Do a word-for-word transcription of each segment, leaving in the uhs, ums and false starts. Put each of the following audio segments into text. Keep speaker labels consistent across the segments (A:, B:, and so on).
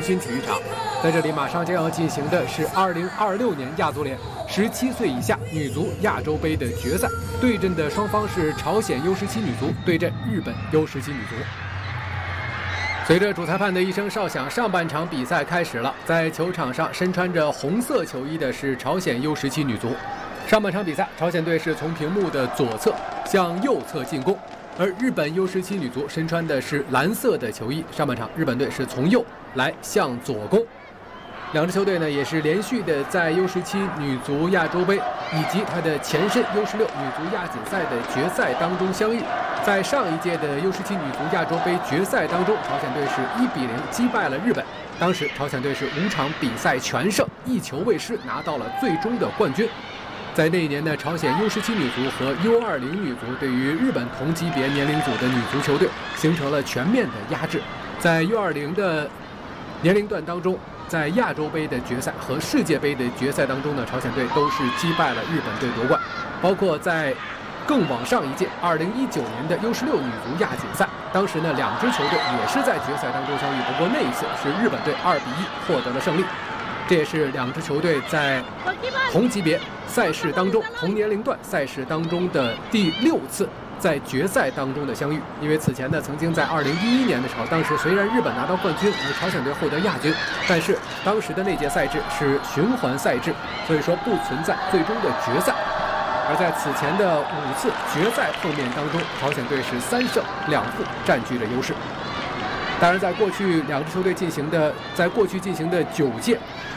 A: 新体育场。在这里，马上将要进行的是二零二六年亚足联十七岁以下女足亚洲杯的决赛，对阵的双方是朝鲜 U 十七女足对阵日本 U 十七女足。随着主裁判的一声哨响，上半场比赛开始了。在球场上，身穿着红色球衣的是朝鲜 U 十七女足。上半场比赛，朝鲜队是从屏幕的左侧向右侧进攻，而日本 U 十七女足身穿的是蓝色的球衣。上半场，日本队是从右来向左攻。两支球队呢也是连续的在 U 十七女足亚洲杯以及它的前身 U 十六女足亚锦赛的决赛当中相遇。在上一届的 U 十七女足亚洲杯决赛当中，朝鲜队是一比零击败了日本。当时朝鲜队是五场比赛全胜，一球未失，拿到了最终的冠军。在那一年的朝鲜 U 十七女足和 U 二零女足对于日本同级别年龄组的女足球队形成了全面的压制。在 U 二零的年龄段当中，在亚洲杯的决赛和世界杯的决赛当中呢，朝鲜队都是击败了日本队夺冠。包括在更往上一届二零一九年的 U 十六女足亚锦赛，当时呢两支球队也是在决赛当中相遇，不过那一次是日本队二比一获得了胜利。这也是两支球队在同级别赛事当中、同年龄段赛事当中的第六次在决赛当中的相遇。因为此前呢，曾经在二零一一年的时候，当时虽然日本拿到冠军，而朝鲜队获得亚军，但是当时的那届赛制是循环赛制，所以说不存在最终的决赛。而在此前的五次决赛碰面当中，朝鲜队是三胜两负，占据了优势。当然，在过去两支球队进行的，在过去进行的九届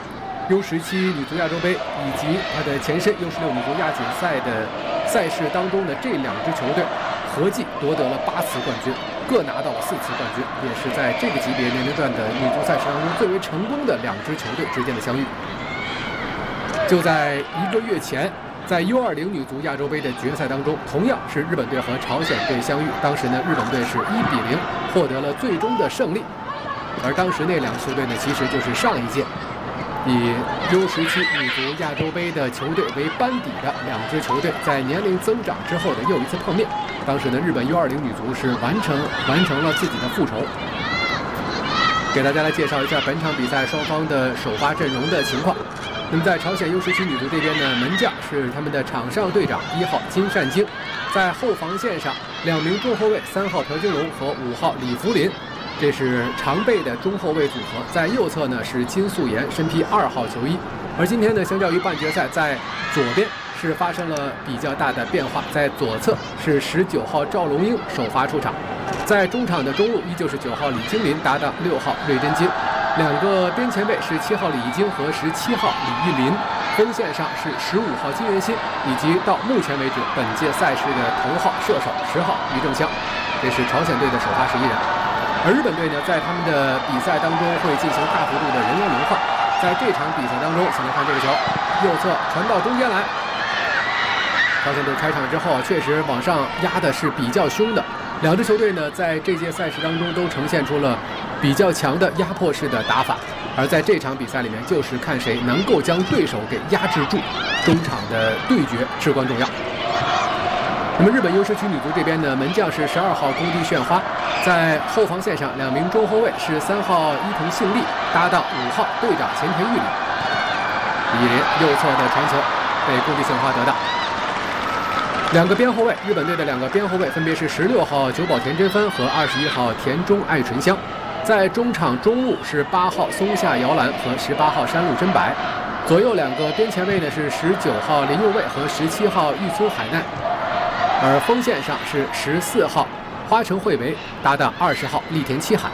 A: U 十七女足亚洲杯以及它的前身 U 十六女足亚锦赛的赛事当中的这两支球队，合计夺得了八次冠军，各拿到了四次冠军，也是在这个级别年龄段的女足赛事当中最为成功的两支球队之间的相遇。就在一个月前，在 U 二零女足亚洲杯的决赛当中，同样是日本队和朝鲜队相遇。当时呢，日本队是一比零获得了最终的胜利。而当时那两支球队呢，其实就是上一届以 U 十七女足亚洲杯的球队为班底的两支球队，在年龄增长之后的又一次碰面。当时呢，日本 U 二零女足是完成完成了自己的复仇。给大家来介绍一下本场比赛双方的首发阵容的情况。那么在朝鲜 U 十七女足这边呢，门将是他们的场上队长一号金善京，在后防线上两名中后卫三号朴京龙和五号李福林，这是常备的中后卫组合。在右侧呢是金素妍，身披二号球衣。而今天呢，相较于半决赛，在左边是发生了比较大的变化，在左侧是十九号赵龙英首发出场，在中场的中路依旧是九号李金林搭档六号芮真金。两个边前卫是七号李晶和十七号李玉林，锋线上是十五号金元欣，以及到目前为止本届赛事的头号射手十号于正湘，这是朝鲜队的首发十一人。而日本队呢，在他们的比赛当中会进行大幅度的人员轮换。在这场比赛当中，请来看这个球，右侧传到中间来，朝鲜队开场之后确实往上压的是比较凶的。两支球队呢，在这届赛事当中都呈现出了比较强的压迫式的打法，而在这场比赛里面，就是看谁能够将对手给压制住，中场的对决至关重要。那么日本 U 十七女足这边呢，门将是十二号宫地炫花，在后防线上两名中后卫是三号伊藤幸利搭档五号队长前田裕里，李林右侧的传球被宫地炫花得到。两个边后卫，日本队的两个边后卫分别是十六号久保田真帆和二十一号田中爱纯香。在中场中路是八号松下遥兰和十八号山路真白，左右两个边前卫呢是十九号林佑卫和十七号玉村海奈，而锋线上是十四号花城惠维搭档二十号栗田七海。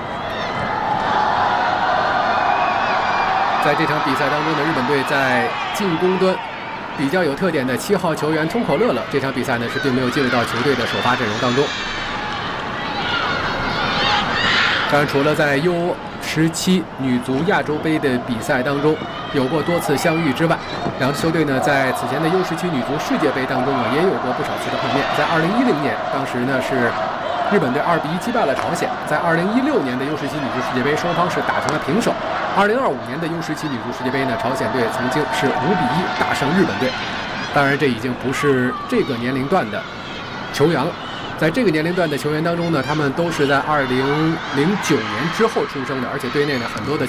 A: 在这场比赛当中呢，日本队在进攻端比较有特点的七号球员通口乐乐，这场比赛呢是并没有进入到球队的首发阵容当中。当然，除了在 U 十七女足亚洲杯的比赛当中有过多次相遇之外，两支球队呢在此前的 U 十七女足世界杯当中啊也有过不少次的碰面。在二零一零年，当时呢是日本队二比一击败了朝鲜。在二零一六年的 U 十七女足世界杯，双方是打成了平手。二零二五年的 U 十七女足世界杯呢，朝鲜队曾经是五比一大胜日本队。当然，这已经不是这个年龄段的球员了。在这个年龄段的球员当中呢，他们都是在二零零九年之后出生的，而且队内呢很多的